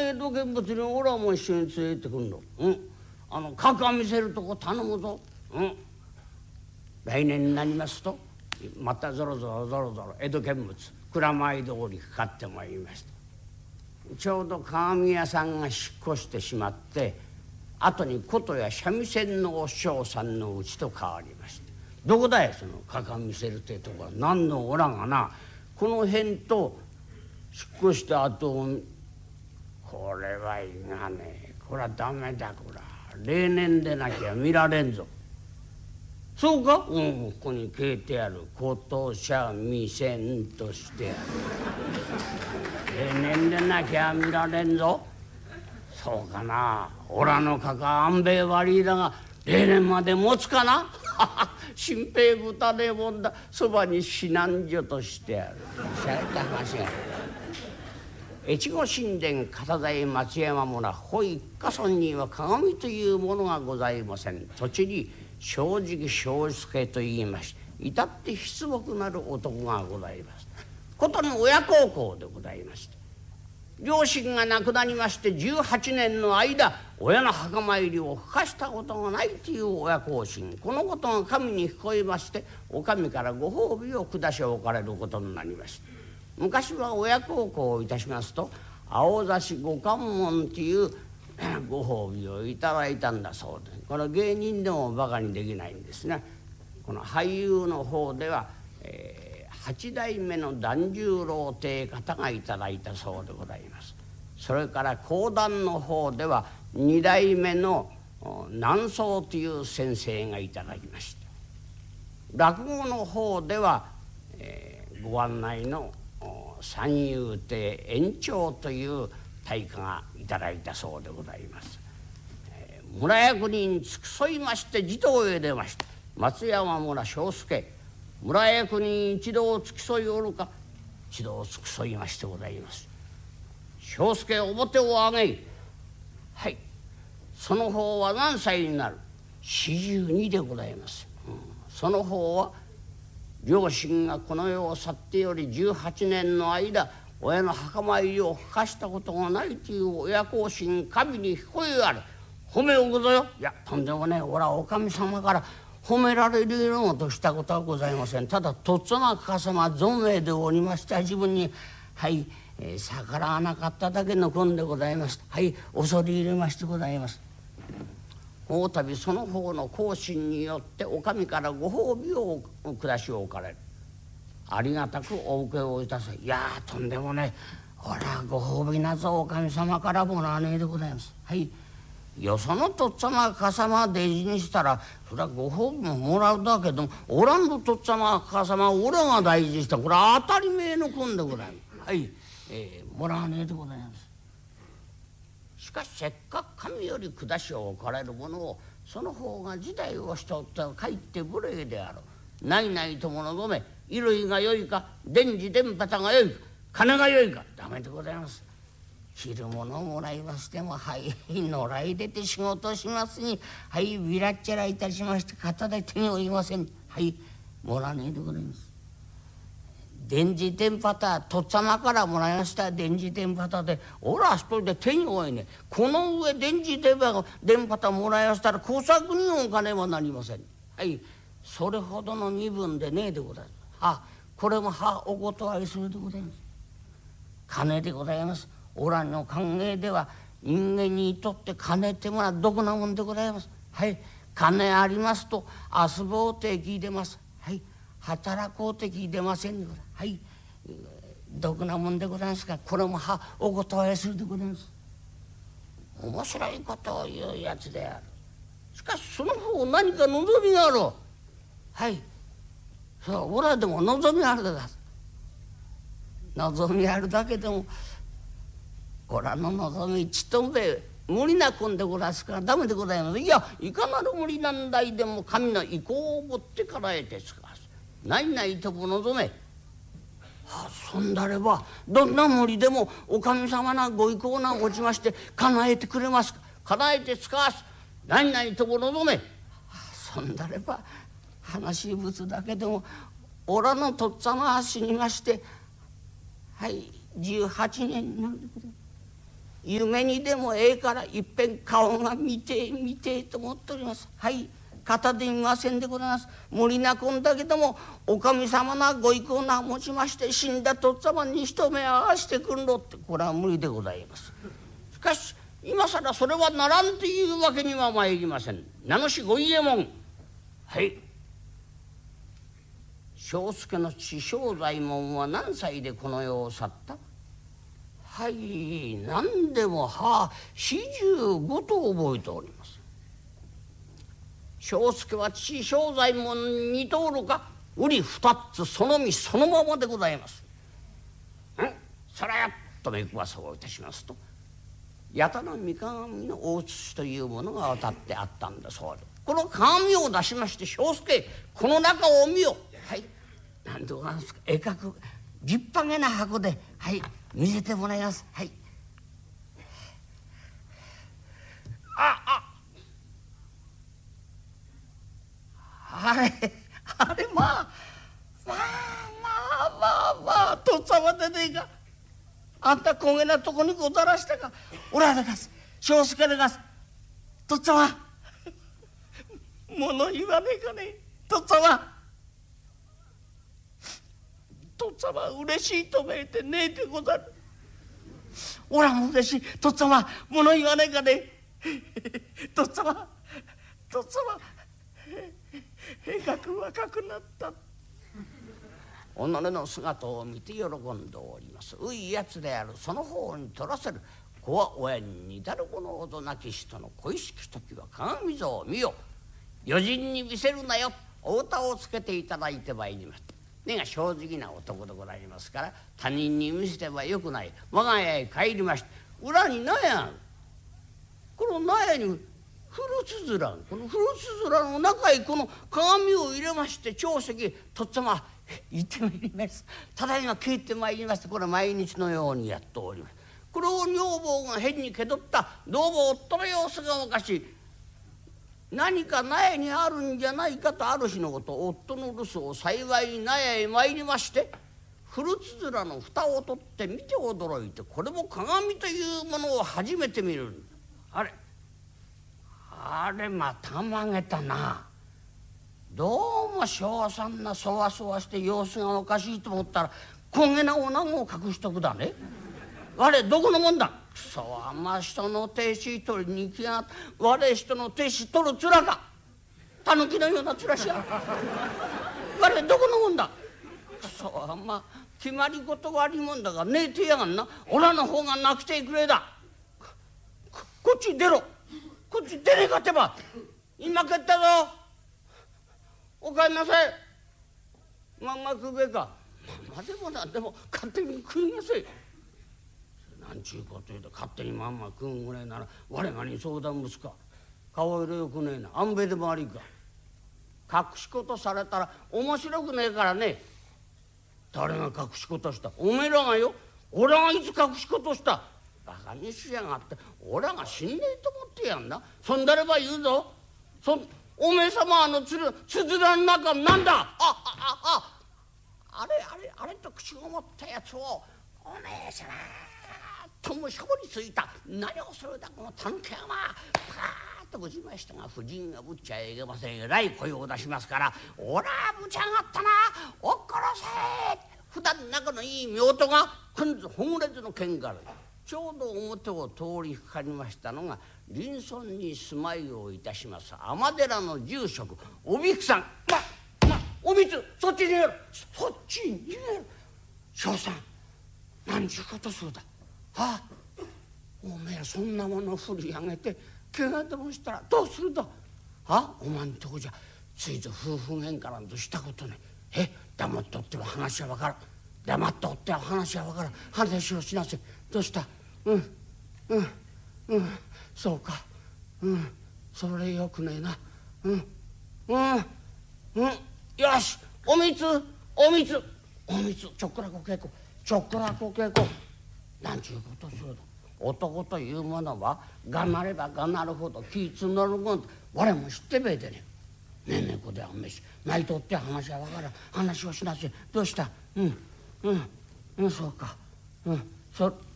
江戸見物に俺はもう一緒に連れてくんの。か見せるとこ頼むぞ。来年になりますとまたぞろぞろ江戸見物蔵前通りかかってまいりました。ちょうど鏡屋さんが引っ越してしまって後に琴や三味線のお師匠さんのうちと変わりました。どこだいそのかか見せるってとこは。何のおらんがなこの辺と引っ越した後これはいいがねこれはダメだこら例年でなきゃ見られんぞ。そうかここに書いてある琴三味線としてある例年でなきゃ見られんぞ。そうかなおらのかか安兵衛悪いだが例年まで持つかな新平豚でもんだそばに指南所としてある。しゃれた話が越後神殿片材松山村保一家村には鏡というものがございません。土地に正直正助と言いまして至って筆木なる男がございます。ことに親孝行でございまして両親が亡くなりまして18年の間親の墓参りをふかしたことがないという親孝心。このことが神に聞こえましてお上からご褒美を下しおかれることになりました。昔は親孝行をいたしますと青差し五関門というご褒美をいただいたんだそうです。この芸人でもバカにできないんですね。この俳優の方では、8代目の團十郎という方がいただいたそうでございます。それから講談の方では2代目の南宗という先生がいただきました。落語の方では、ご案内の三遊亭延長という大家がいただいたそうでございます。村役人付き添いまして地頭へ出ました。松山村庄助村役人一同付き添いおるか。一同付き添いましてございます。庄助表を上げはいその方は何歳になる。42でございます。その方は両親がこの世を去ってより18年の間親の墓参りをふかしたことがないという親孝心神に聞こえある。褒めをござよ。いやとんでもねえ俺はお神様から褒められるようなとしたことはございません。ただとっつまかさま存命でおりました自分に逆らわなかっただけの根でございます。恐れ入れましてございます。この度その方の孝心によってお上からご褒美を下しおかれる。ありがたくお受けをいたせ。いやとんでもないほらご褒美なぞお神様からもらわねえでございます。よそのとっつぁまかさま大事にしたらそれはご褒美ももらうだけどもおらんのとっつぁまかさま俺が大事にしたこれは当たり前の君でございます。もらわねえでございます。しかしせっかく神より下しを置かれるものをその方が時代をしておってはかえって無礼である。ないないとも望め衣類がよいか電磁電波がよいか金がよいかダメでございます。着るものをもらいましても野良入れて仕事しますにビラッチャラいたしまして肩で手に負いません。もらわねえでございます。電磁電波とっつぁまからもらいました電磁電波で俺は一人で手に負いねこの上電磁電波ともらいましたら工作にお金はなりません。それほどの身分でねえでございます。これもお断りするでございます。金でございます。おらの考えでは人間にとって金ってものはどこなもんでございます。金ありますと遊ぼうって聞いてます。働こうって聞いてません。どこなもんでございますか。これもお断りするでございます。面白いことを言うやつである。しかしその方何か望みがあろう。そう俺はでも望みあるだ。望みあるだけでもおらの望みちとんべ無理な君でございますからダメでございます。いやいかなる無理難題でも神の意向をもってからえてつかす。ないないとも望め。そんだればどんな無理でもお神様なご意向が落ちまして叶えてくれます。叶えてつかわす。ないないとも望め。そんだれば話物だけでもおらのとっつぁまは死にまして18年になるでございます。 夢にでもええからいっぺん顔が見てえ見てえと思っております。はい、片で見ませんでございます。無理なこんだけどもお神様なご意向な持ちまして死んだとっつぁまに一目合わしてくんろって、これは無理でございます。しかし今更それはならんというわけには参りません。名主ご伊右衛門、はい、庄助の父庄左衛門は何歳でこの世を去った？はい、何でも45と覚えております。庄助は父庄左衛門に通るかうり二つその身そのままでございます。そらやっと目くわさをいたしますと、八田の三鏡の大筒というものが渡ってあったんだそうで、この鏡を出しまして「庄助この中を見よ」。はい、何でございますか。絵描く立派げな箱で、はい、見せてもらいます。はい、あれまあとっさまでねえか。あんたこげなとこにござらしたか。おらでがす庄助でがす。とっさま物言わねえかね。とっさまとっさま嬉しいとめえてねえでござる。おらも嬉しい。とっさま物言わねえかね。とっさま絵がく若くなった。己の姿を見て喜んでおります。ういやつであるその方に取らせる子は親に似たるこのほどなき人の恋しき時は鏡像を見よ。余人に見せるなよ。お歌をつけていただいてまいります。根が正直な男でございますから他人に見せてはよくない。我が家へ帰りまして裏に納屋ある。この納屋に古つづらん、この古つづらの中へこの鏡を入れまして長石とっつぁま行ってまいります。ただいま帰ってまいりまして、これ毎日のようにやっております。これを女房が変に気取ったどうも夫の様子がおかしい、何か納屋にあるんじゃないかとある日のこと、夫の留守を幸い納屋へ参りまして古つづらの蓋を取って見て驚いて、これも鏡というものを初めて見る。あれまた曲げたな。どうも正三なそわそわして様子がおかしいと思ったらこげなおなごを隠しとくだね。我どこのもんだ。くそはま人の亭主取りに行きやがった。我人の亭主取る面か。たぬきのような面しや。我どこのもんだ。くそはま決まり事がありもんだがねえてやがんな。おらの方がなくてくれだ。こっち出ろ。こっち出ねえかってば。今帰ったぞ。お帰んなさい。まんま食うべか。まんまでもなんでも勝手に食いなさい。なんちゅうこと言うと勝手にまんま食うんぐらいなら我がに相談むすか。顔色よくねえな。あんべでもありか。隠し事されたら面白くねえからね。誰が隠し事した。おめえらがよ。俺がいつ隠し事した。バカにしやがって。俺が死んねえと思ってやんな。そんだれば言うぞ。おめえ様つづらの中なんだ。あれと口ごもったやつをおめえ様ともしょりついた。何をするだこのたぬき山。パーッとぶちましたが夫人がぶっちゃいけません。えらい声を出しますから「おらぶち上がったな。おっ殺せ」。普段仲のいい夫婦が今度ほぐれずの喧嘩でちょうど表を通りかかりましたのが林村に住まいをいたします尼寺の住職おびくさん。おみつそっちに逃げる。そっちに逃げる。庄さん何ちゅうことするだ。おめえそんなもの振り上げて怪我でもしたらどうするだ。お前んとこじゃついぞ夫婦喧嘩なんとしたことねえ。黙っとっては話は分からん。黙っとっては話は分からん。話をしなせ。どうした。そうか。それよくねえな。よしおみつちょっくらこ稽古なんちゅうことするの。男というものはがなればがなるほど気募るもん。我も知ってべえでね。ねえ猫であんめし泣いとって話は分からん。話をしなせ。どうした。そうか。